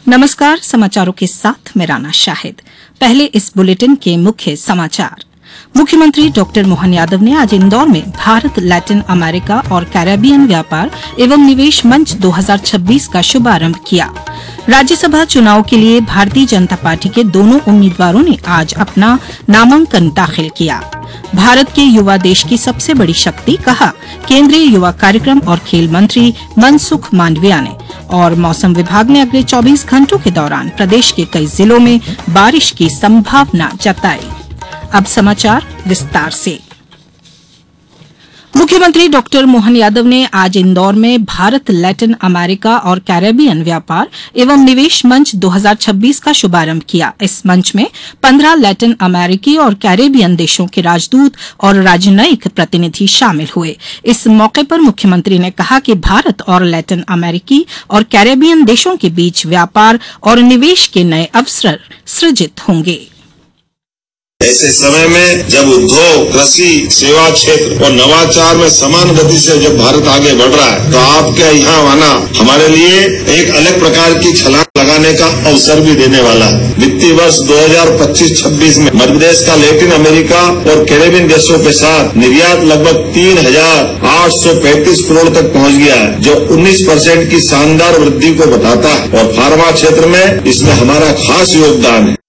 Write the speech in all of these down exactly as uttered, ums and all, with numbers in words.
नमस्कार, समाचारों के साथ मैं राना शाहिद। पहले इस बुलेटिन के मुख्य समाचार। मुख्यमंत्री डॉक्टर मोहन यादव ने आज इंदौर में भारत लैटिन अमेरिका और कैरेबियन व्यापार एवं निवेश मंच दो हज़ार छब्बीस का शुभारंभ किया। राज्यसभा चुनाव के लिए भारतीय जनता पार्टी के दोनों उम्मीदवारों ने आज अपना नामांकन दाखिल किया। भारत के युवा देश की सबसे बड़ी शक्ति, कहा केंद्रीय युवा कार्यक्रम और खेल मंत्री मनसुख मांडविया ने। और मौसम विभाग ने अगले चौबीस घंटों के दौरान प्रदेश के कई जिलों में बारिश की संभावना जताई। अब समाचार विस्तार से। मुख्यमंत्री डॉक्टर मोहन यादव ने आज इंदौर में भारत लैटिन अमेरिका और कैरेबियन व्यापार एवं निवेश मंच दो हज़ार छब्बीस का शुभारंभ किया। इस मंच में पंद्रह लैटिन अमेरिकी और कैरेबियन देशों के राजदूत और राजनयिक प्रतिनिधि शामिल हुए। इस मौके पर मुख्यमंत्री ने कहा कि भारत और लैटिन अमेरिकी और कैरेबियन देशों के बीच व्यापार और निवेश के नए अवसर सृजित होंगे। ऐसे समय में जब उद्योग, कृषि, सेवा क्षेत्र और नवाचार में समान गति से जब भारत आगे बढ़ रहा है, तो आपके यहाँ आना हमारे लिए एक अलग प्रकार की छलांग लगाने का अवसर भी देने वाला है। वित्तीय वर्ष दो हज़ार पच्चीस छब्बीस में मध्य प्रदेश का लैटिन अमेरिका और कैरेबियन देशों के साथ निर्यात लगभग तीन हजार आठ सौ पैंतीस करोड़ तक पहुँच गया है, जो उन्नीस परसेंट की शानदार वृद्धि को बताता है। और फार्मा क्षेत्र में इसमें हमारा खास योगदान है।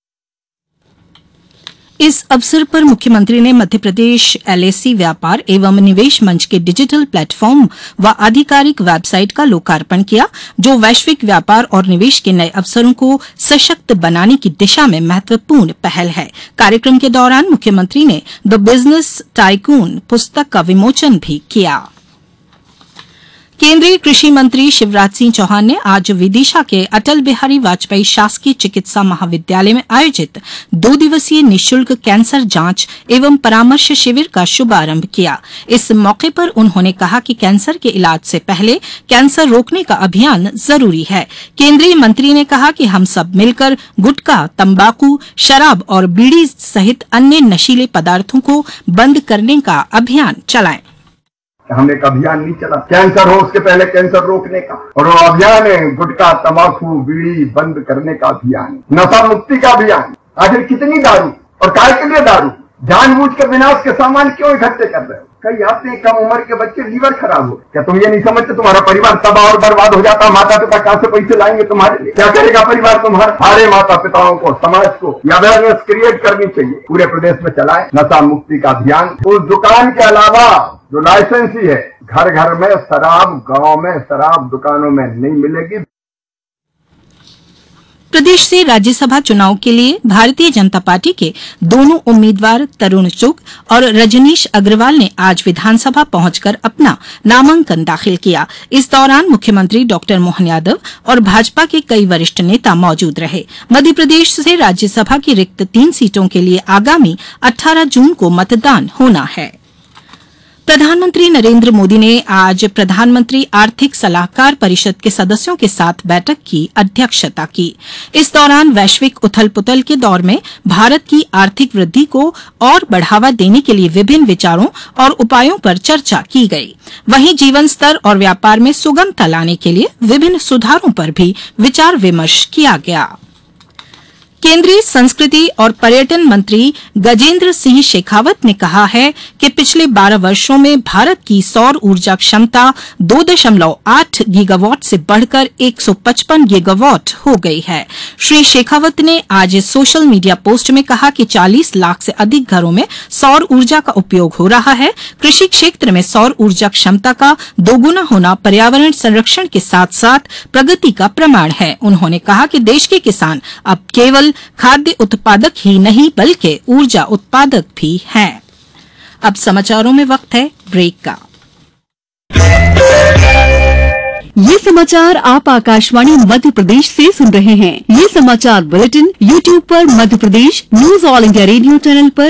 इस अवसर पर मुख्यमंत्री ने मध्य प्रदेश एलएसी व्यापार एवं निवेश मंच के डिजिटल प्लेटफॉर्म व आधिकारिक वेबसाइट का लोकार्पण किया, जो वैश्विक व्यापार और निवेश के नए अवसरों को सशक्त बनाने की दिशा में महत्वपूर्ण पहल है। कार्यक्रम के दौरान मुख्यमंत्री ने द बिजनेस टाइकून पुस्तक का विमोचन भी किया। केंद्रीय कृषि मंत्री शिवराज सिंह चौहान ने आज विदिशा के अटल बिहारी वाजपेयी शासकीय चिकित्सा महाविद्यालय में आयोजित दो दिवसीय निःशुल्क कैंसर जांच एवं परामर्श शिविर का शुभारंभ किया। इस मौके पर उन्होंने कहा कि कैंसर के इलाज से पहले कैंसर रोकने का अभियान जरूरी है। केंद्रीय मंत्री ने कहा कि हम सब मिलकर गुटखा, तंबाकू, शराब और बीड़ी सहित अन्य नशीले पदार्थों को बंद करने का अभियान चलाएं। हम एक अभियान नहीं चला कैंसर हो उसके पहले कैंसर रोकने का, और वो अभियान है गुटखा, तंबाकू, बीड़ी बंद करने का अभियान, नशा मुक्ति का अभियान। आखिर कितनी दारू और काय के लिए दारू? जानबूझ के विनाश के सामान क्यों इकट्ठे कर रहे हो? कई आते हैं कम उम्र के बच्चे, लीवर खराब हो, क्या तुम ये नहीं समझते तुम्हारा परिवार तबाह और बर्बाद हो जाता? माता पिता कहां से पैसे लाएंगे तुम्हारे लिए? क्या करेगा परिवार तुम्हारा? सारे माता पिताओं को, समाज को अवेयरनेस क्रिएट करनी चाहिए, पूरे प्रदेश में चलाए नशा मुक्ति का अभियान। उस दुकान के अलावा जो लाइसेंसी है, घर घर में शराब, गांव में शराब दुकानों में नहीं मिलेगी। प्रदेश से राज्यसभा चुनाव के लिए भारतीय जनता पार्टी के दोनों उम्मीदवार तरुण चुग और रजनीश अग्रवाल ने आज विधानसभा पहुंचकर अपना नामांकन दाखिल किया। इस दौरान मुख्यमंत्री डॉक्टर मोहन यादव और भाजपा के कई वरिष्ठ नेता मौजूद रहे। मध्य प्रदेश से राज्यसभा की रिक्त तीन सीटों के लिए आगामी अठारह जून को मतदान होना है। प्रधानमंत्री नरेंद्र मोदी ने आज प्रधानमंत्री आर्थिक सलाहकार परिषद के सदस्यों के साथ बैठक की अध्यक्षता की। इस दौरान वैश्विक उथल-पुथल के दौर में भारत की आर्थिक वृद्धि को और बढ़ावा देने के लिए विभिन्न विचारों और उपायों पर चर्चा की गई। वहीं जीवन स्तर और व्यापार में सुगमता लाने के लिए विभिन्न सुधारों पर भी विचार विमर्श किया गया। केंद्रीय संस्कृति और पर्यटन मंत्री गजेंद्र सिंह शेखावत ने कहा है कि पिछले बारह वर्षों में भारत की सौर ऊर्जा क्षमता दो दशमलव आठ गीगावाट से बढ़कर एक सौ पचपन गीगावाट हो गई है। श्री शेखावत ने आज सोशल मीडिया पोस्ट में कहा कि चालीस लाख से अधिक घरों में सौर ऊर्जा का उपयोग हो रहा है। कृषि क्षेत्र में सौर ऊर्जा क्षमता का दोगुना होना पर्यावरण संरक्षण के साथ साथ प्रगति का प्रमाण है। उन्होंने कहा कि देश के किसान अब केवल खाद्य उत्पादक ही नहीं बल्कि ऊर्जा उत्पादक भी हैं। अब समाचारों में वक्त है ब्रेक का। ये समाचार आप आकाशवाणी मध्य प्रदेश से सुन रहे हैं। ये समाचार बुलेटिन यूट्यूब पर Madhya Pradesh news all India radio channel पर